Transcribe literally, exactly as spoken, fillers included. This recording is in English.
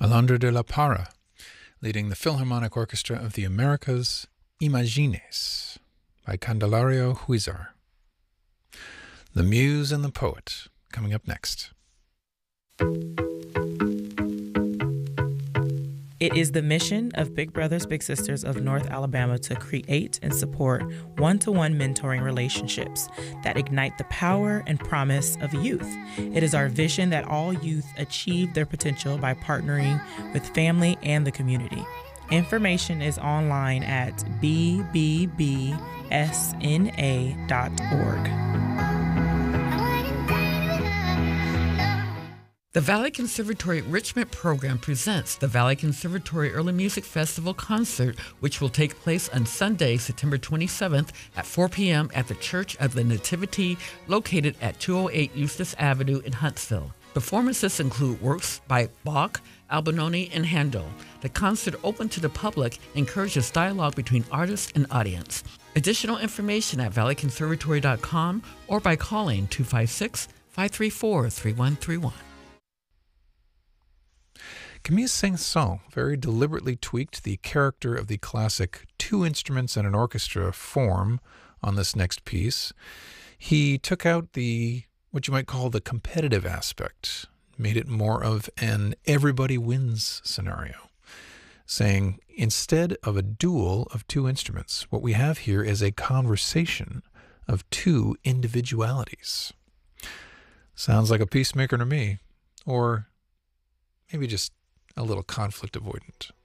Alondra de la Parra, leading the Philharmonic Orchestra of the Americas, Imagines, by Candelario Huizar. The Muse and the Poet, coming up next. It is the mission of Big Brothers Big Sisters of North Alabama to create and support one-to-one mentoring relationships that ignite the power and promise of youth. It is our vision that all youth achieve their potential by partnering with family and the community. Information is online at b b b s n a dot org. The Valley Conservatory Richmond program presents the Valley Conservatory Early Music Festival concert, which will take place on Sunday, September twenty-seventh at four p.m. at the Church of the Nativity, located at two oh eight Eustis Avenue in Huntsville. Performances include works by Bach, Albinoni, and Handel. The concert, open to the public, encourages dialogue between artists and audience. Additional information at valley conservatory dot com or by calling two five six, five three four, three one three one. Camille Saint-Saëns very deliberately tweaked the character of the classic two instruments and an orchestra form on this next piece. He took out the, what you might call the competitive aspect, made it more of an everybody wins scenario, saying instead of a duel of two instruments, what we have here is a conversation of two individualities. Sounds like a peacemaker to me, or maybe just a little conflict avoidant.